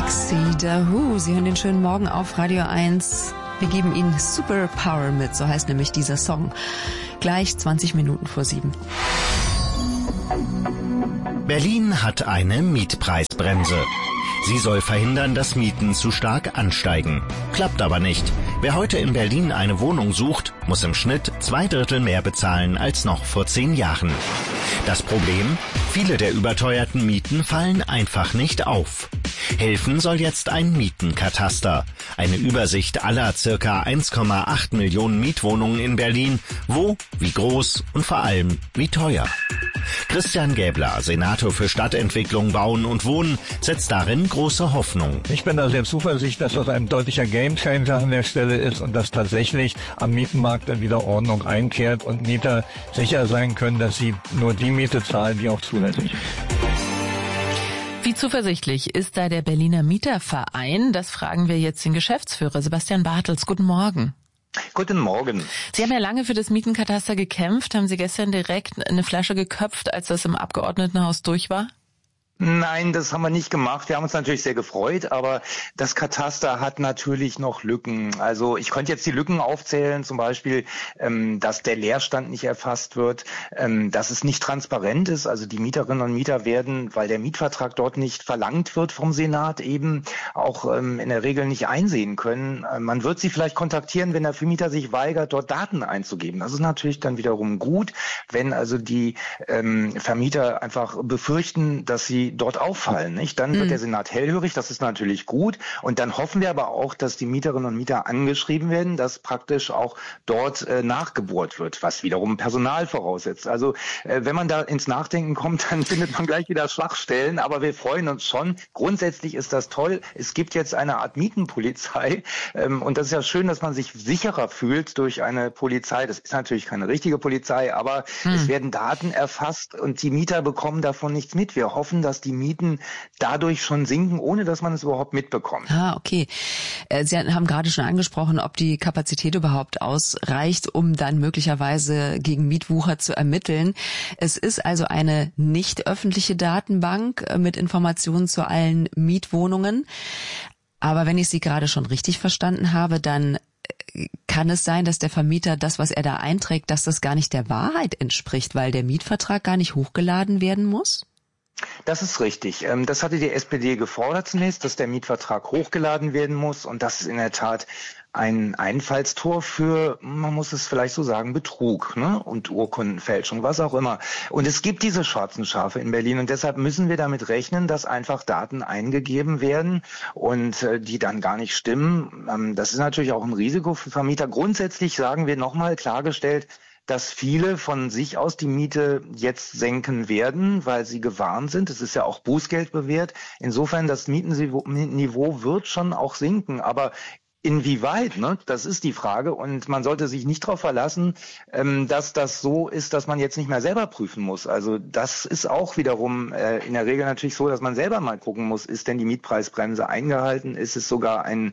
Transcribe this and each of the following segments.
The Who. Sie hören den schönen Morgen auf Radio 1. Wir geben Ihnen Superpower mit, so heißt nämlich dieser Song. Gleich 20 Minuten vor 7. Berlin hat eine Mietpreisbremse. Sie soll verhindern, dass Mieten zu stark ansteigen. Klappt aber nicht. Wer heute in Berlin eine Wohnung sucht, muss im Schnitt 2/3 mehr bezahlen als noch vor 10 Jahren. Das Problem? Viele der überteuerten Mieten fallen einfach nicht auf. Helfen soll jetzt ein Mietenkataster. Eine Übersicht aller ca. 1,8 Millionen Mietwohnungen in Berlin. Wo, wie groß und vor allem wie teuer. Christian Gäbler, Senator für Stadtentwicklung, Bauen und Wohnen, setzt darin große Hoffnung. Ich bin da sehr zuversichtlich, dass das ein deutlicher Gamechanger an der Stelle ist und dass tatsächlich am Mietenmarkt dann wieder Ordnung einkehrt und Mieter sicher sein können, dass sie nur die Miete zahlen, die auch zulässig ist. Wie zuversichtlich ist da der Berliner Mieterverein? Das fragen wir jetzt den Geschäftsführer Sebastian Bartels. Guten Morgen. Guten Morgen. Sie haben ja lange für das Mietenkataster gekämpft. Haben Sie gestern direkt eine Flasche geköpft, als das im Abgeordnetenhaus durch war? Nein, das haben wir nicht gemacht. Wir haben uns natürlich sehr gefreut, aber das Kataster hat natürlich noch Lücken. Also ich könnte jetzt die Lücken aufzählen, zum Beispiel, dass der Leerstand nicht erfasst wird, dass es nicht transparent ist. Also die Mieterinnen und Mieter werden, weil der Mietvertrag dort nicht verlangt wird vom Senat, eben auch in der Regel nicht einsehen können. Man wird sie vielleicht kontaktieren, wenn der Vermieter sich weigert, dort Daten einzugeben. Das ist natürlich dann wiederum gut, wenn also die Vermieter einfach befürchten, dass sie dort auffallen, nicht? Dann wird der Senat hellhörig, das ist natürlich gut. Und dann hoffen wir aber auch, dass die Mieterinnen und Mieter angeschrieben werden, dass praktisch auch dort nachgebohrt wird, was wiederum Personal voraussetzt. Also wenn man da ins Nachdenken kommt, dann findet man gleich wieder Schwachstellen, aber wir freuen uns schon. Grundsätzlich ist das toll. Es gibt jetzt eine Art Mietenpolizei und das ist ja schön, dass man sich sicherer fühlt durch eine Polizei. Das ist natürlich keine richtige Polizei, aber es werden Daten erfasst und die Mieter bekommen davon nichts mit. Wir hoffen, dass die Mieten dadurch schon sinken, ohne dass man es überhaupt mitbekommt. Ah, okay. Sie haben gerade schon angesprochen, ob die Kapazität überhaupt ausreicht, um dann möglicherweise gegen Mietwucher zu ermitteln. Es ist also eine nicht öffentliche Datenbank mit Informationen zu allen Mietwohnungen. Aber wenn ich Sie gerade schon richtig verstanden habe, dann kann es sein, dass der Vermieter das, was er da einträgt, dass das gar nicht der Wahrheit entspricht, weil der Mietvertrag gar nicht hochgeladen werden muss? Das ist richtig. Das hatte die SPD gefordert zunächst, dass der Mietvertrag hochgeladen werden muss. Und das ist in der Tat ein Einfallstor für, man muss es vielleicht so sagen, Betrug, ne? Und Urkundenfälschung, was auch immer. Und es gibt diese schwarzen Schafe in Berlin und deshalb müssen wir damit rechnen, dass einfach Daten eingegeben werden und die dann gar nicht stimmen. Das ist natürlich auch ein Risiko für Vermieter. Grundsätzlich sagen wir nochmal klargestellt, dass viele von sich aus die Miete jetzt senken werden, weil sie gewarnt sind. Es ist ja auch Bußgeld bewährt. Insofern, das Mietenniveau wird schon auch sinken, aber inwieweit, ne? Das ist die Frage und man sollte sich nicht darauf verlassen, dass das so ist, dass man jetzt nicht mehr selber prüfen muss. Also das ist auch wiederum in der Regel natürlich so, dass man selber mal gucken muss, ist denn die Mietpreisbremse eingehalten? Ist es sogar eine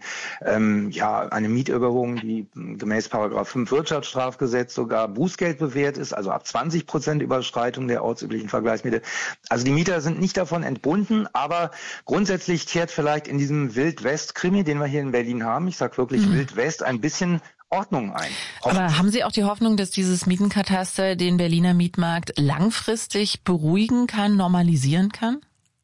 Mietüberwachung, die gemäß § 5 Wirtschaftsstrafgesetz sogar Bußgeld bewährt ist, also ab 20% Überschreitung der ortsüblichen Vergleichsmiete. Also die Mieter sind nicht davon entbunden, aber grundsätzlich kehrt vielleicht in diesem Wild-West-Krimi, den wir hier in Berlin haben, ich sag wirklich Wild-West, ein bisschen Ordnung ein. Aber haben Sie auch die Hoffnung, dass dieses Mietenkataster den Berliner Mietmarkt langfristig beruhigen kann, normalisieren kann?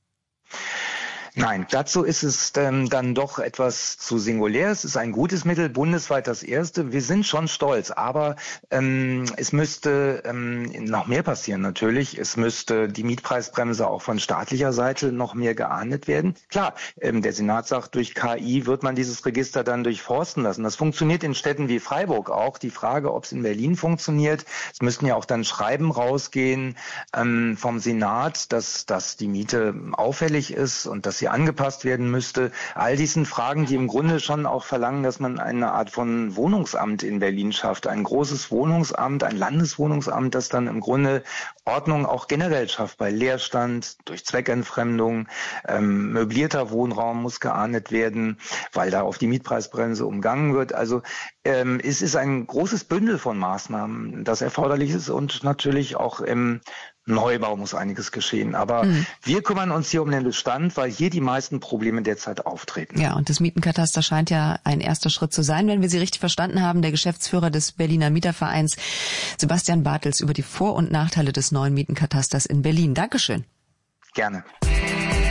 Nein, dazu ist es dann doch etwas zu singulär. Es ist ein gutes Mittel, bundesweit das erste. Wir sind schon stolz, aber es müsste noch mehr passieren natürlich. Es müsste die Mietpreisbremse auch von staatlicher Seite noch mehr geahndet werden. Klar, der Senat sagt, durch KI wird man dieses Register dann durchforsten lassen. Das funktioniert in Städten wie Freiburg auch. Die Frage, ob es in Berlin funktioniert, es müssten ja auch dann Schreiben rausgehen vom Senat, dass die Miete auffällig ist und dass sie angepasst werden müsste. All diesen Fragen, die im Grunde schon auch verlangen, dass man eine Art von Wohnungsamt in Berlin schafft. Ein großes Wohnungsamt, ein Landeswohnungsamt, das dann im Grunde Ordnung auch generell schafft bei Leerstand, durch Zweckentfremdung. Möblierter Wohnraum muss geahndet werden, weil da auf die Mietpreisbremse umgangen wird. Also es ist ein großes Bündel von Maßnahmen, das erforderlich ist und natürlich auch Neubau muss einiges geschehen. Aber wir kümmern uns hier um den Bestand, weil hier die meisten Probleme derzeit auftreten. Ja, und das Mietenkataster scheint ja ein erster Schritt zu sein, wenn wir Sie richtig verstanden haben. Der Geschäftsführer des Berliner Mietervereins, Sebastian Bartels, über die Vor- und Nachteile des neuen Mietenkatasters in Berlin. Dankeschön. Gerne.